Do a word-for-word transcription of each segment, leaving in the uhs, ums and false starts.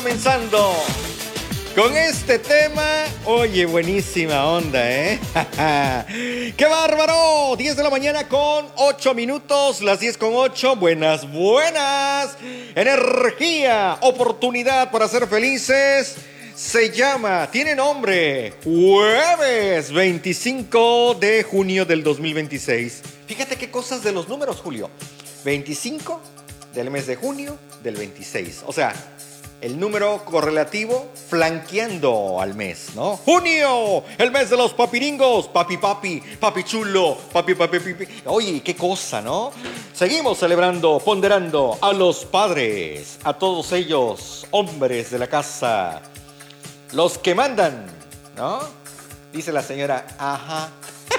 comenzando con este tema. Oye, buenísima onda, ¿eh? ¡Qué bárbaro! diez de la mañana con ocho minutos, las diez con ocho. Buenas, buenas. Energía, oportunidad para ser felices. Se llama, tiene nombre, jueves veinticinco de junio del dos mil veintiséis. Fíjate qué cosas de los números, Julio. veinticinco del mes de junio del veintiséis. O sea, el número correlativo flanqueando al mes, ¿no? Junio, el mes de los papiringos. Papi, papi, papi chulo, papi, papi, papi. Oye, qué cosa, ¿no? Seguimos celebrando, ponderando a los padres, a todos ellos, hombres de la casa, los que mandan, ¿no? Dice la señora, ajá.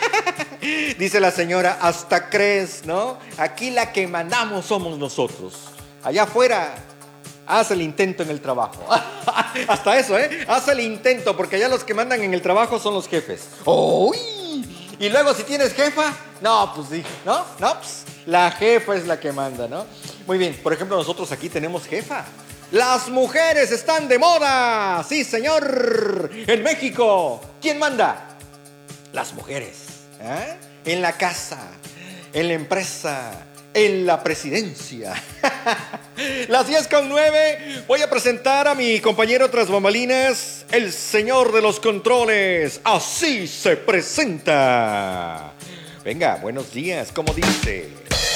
Dice la señora, hasta crees, ¿no? Aquí la que mandamos somos nosotros. Allá afuera, haz el intento en el trabajo. Hasta eso, ¿eh? Haz el intento, porque allá los que mandan en el trabajo son los jefes. ¡Uy! Y luego si tienes jefa, no, pues sí, ¿no? No, pues la jefa es la que manda, ¿no? Muy bien, por ejemplo, nosotros aquí tenemos jefa. Las mujeres están de moda. Sí, señor. En México, ¿quién manda? Las mujeres. ¿Eh? En la casa, en la empresa, en la presidencia. Las diez con nueve. Voy a presentar a mi compañero tras bambalinas, el señor de los controles. Así se presenta. Venga, buenos días. ¿Cómo dice?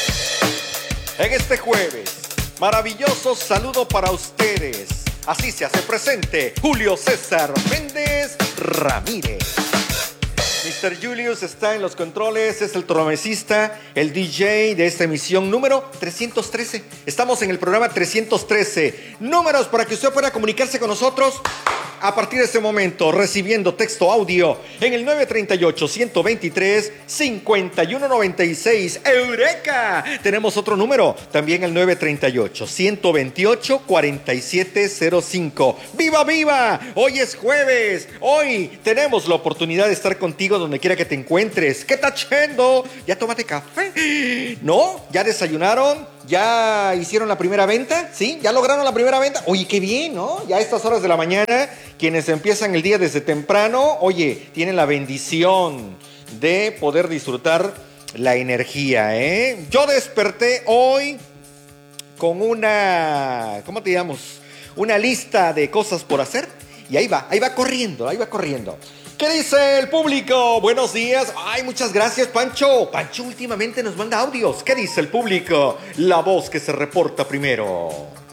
En este jueves, maravilloso saludo para ustedes. Así se hace presente Julio César Méndez Ramírez. mister Julius está en los controles, es el tromecista, el D J de esta emisión número trescientos trece. Estamos en el programa trescientos trece. Números para que usted pueda comunicarse con nosotros a partir de este momento, recibiendo texto audio en el nueve tres ocho, uno dos tres, cinco uno nueve seis. ¡Eureka! Tenemos otro número, también el nueve tres ocho, uno dos ocho, cuatro siete cero cinco. ¡Viva, viva! Hoy es jueves. Hoy tenemos la oportunidad de estar contigo donde quiera que te encuentres. ¿Qué está haciendo? ¿Ya tomaste café? ¿No? ¿Ya desayunaron? ¿Ya hicieron la primera venta? ¿Sí? ¿Ya lograron la primera venta? Oye, qué bien, ¿no? Ya a estas horas de la mañana, quienes empiezan el día desde temprano, oye, tienen la bendición de poder disfrutar la energía, ¿eh? Yo desperté hoy con una, ¿cómo te llamamos? Una lista de cosas por hacer y ahí va, ahí va corriendo, ahí va corriendo. ¿Qué dice el público? Buenos días. Ay, muchas gracias, Pancho. Pancho últimamente nos manda audios. ¿Qué dice el público? La voz que se reporta primero.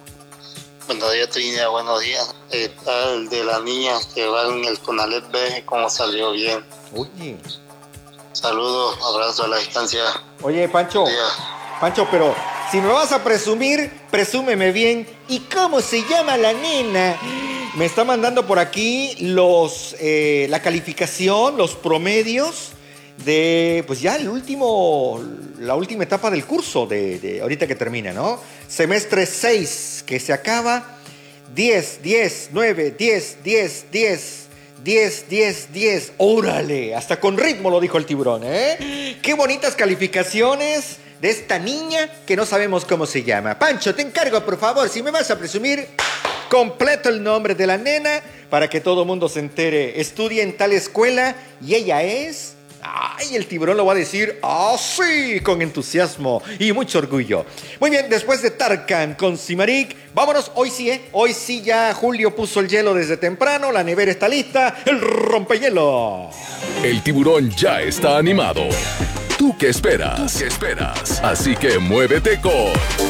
Buenos días, Trina. Buenos días. Eh, el de la niña que va en el Conalet B, cómo salió bien. Oye. Saludos, abrazo a la distancia. Oye, Pancho. Pancho, pero si me vas a presumir, presúmeme bien. ¿Y cómo se llama la nena? Me está mandando por aquí los eh, la calificación, los promedios de, pues ya el último, la última etapa del curso de, de ahorita que termina, ¿no? Semestre seis que se acaba. diez, diez, nueve, diez, diez, diez, diez, diez, diez. ¡Órale! Hasta con ritmo lo dijo el tiburón, ¿eh? ¡Qué bonitas calificaciones de esta niña que no sabemos cómo se llama! Pancho, te encargo, por favor, si me vas a presumir, completo el nombre de la nena para que todo el mundo se entere. Estudia en tal escuela y ella es... ¡Ay! El tiburón lo va a decir así, con entusiasmo y mucho orgullo. Muy bien, después de Tarkan con Simarik, vámonos. Hoy sí, ¿eh? Hoy sí ya Julio puso el hielo desde temprano, la nevera está lista, el rompehielo. El tiburón ya está animado. ¿Tú qué esperas? ¿Tú qué esperas? Así que muévete con